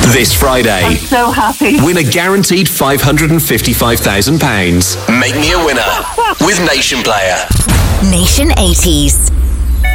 This Friday, I'm so happy. win a guaranteed £555,000. Make me a winner with Nation Player. Nation 80s.